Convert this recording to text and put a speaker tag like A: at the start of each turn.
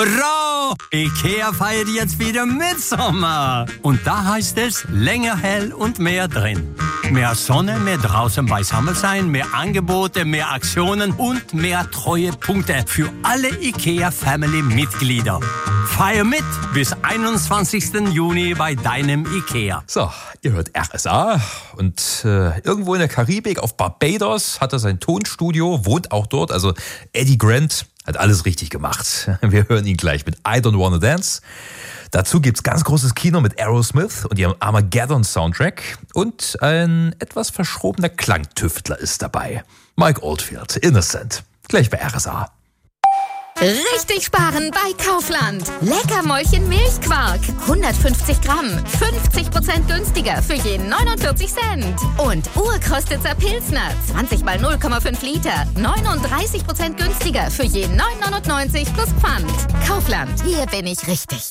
A: Hurra! IKEA feiert jetzt wieder Mitsommer. Und da heißt es länger hell und mehr drin. Mehr Sonne, mehr draußen beisammen sein, mehr Angebote, mehr Aktionen und mehr Treuepunkte für alle IKEA-Family-Mitglieder. Feier mit bis 21. Juni bei deinem IKEA.
B: So, ihr hört RSA und irgendwo in der Karibik auf Barbados hat er sein Tonstudio, wohnt auch dort. Also Eddie Grant hat alles richtig gemacht. Wir hören ihn gleich mit I Don't Wanna Dance. Dazu gibt's ganz großes Kino mit Aerosmith und ihrem Armageddon-Soundtrack. Und ein etwas verschrobener Klangtüftler ist dabei. Mike Oldfield, Innocent. Gleich bei RSA.
C: Richtig sparen bei Kaufland. Leckermäulchen Milchquark. 150 Gramm. 50% günstiger für je 49 Cent. Und Urkostitzer Pilsner. 20 mal 0,5 Liter. 39% günstiger für je 9,99 plus Pfand. Kaufland. Hier bin ich richtig.